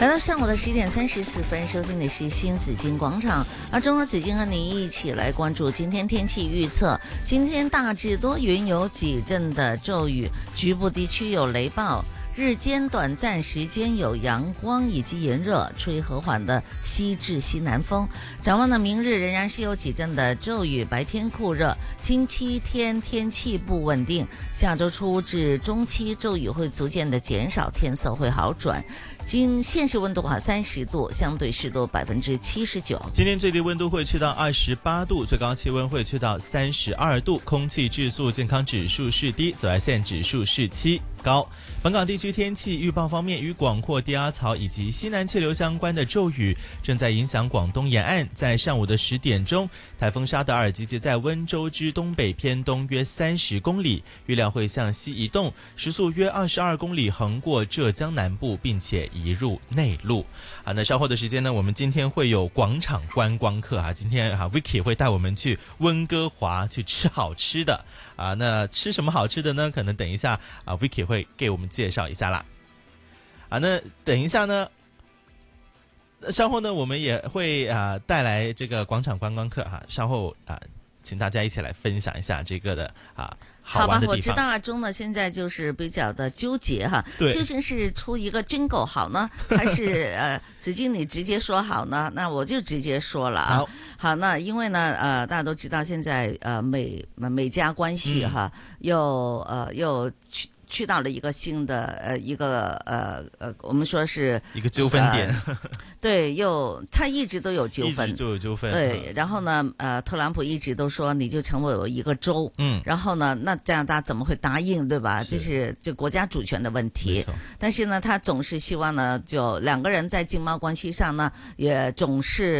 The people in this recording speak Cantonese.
来到上午的11:34，收听的是新紫荆广场。中国紫荆和你一起来关注今天天气预测。今天大致多云，有几阵的骤雨，局部地区有雷暴。日间短暂时间有阳光以及炎热，吹和缓的西至西南风。展望呢，明日仍然是有几阵的骤雨，白天酷热，星期天天气不稳定。下周初至中期骤雨会逐渐的减少，天色会好转。现时温度30度，相对湿度79%。 今天最低温度会去到28度，最高气温会去到32度，空气质素健康指数是低，紫外线指数是7，高。本港地区天气预报方面，与广阔低压槽以及西南气流相关的骤雨正在影响广东沿岸。在上午的10点钟，台风沙德尔集结在温州之东北偏东约30公里，预料会向西移动，时速约22公里，横过浙江南部，并且移入内陆。那稍后的时间呢，我们今天会有广场观光课今天Vicky 会带我们去温哥华去吃好吃的那吃什么好吃的呢？可能等一下Vicky 会给我们介绍一下啦。那等一下呢，稍后呢，我们也会带来这个广场观光课稍后请大家一起来分享一下这个的好玩的地方。 好吧，我知道阿中呢现在就是比较的纠结究竟是出一个Jingle好呢，还是紫荆你直接说好呢？那我就直接说了好，那因为呢大家都知道现在美加关系又去到了一个新的我们说是一个纠纷点对，他一直都有纠纷， 一直都有纠纷。 对，然后呢，特朗普一直都说你就成为我一个州，然后呢，那这样大家怎么会答应，对吧？这是国家主权的问题。但是呢，他总是希望呢，就两个人在经贸关系上呢，也总是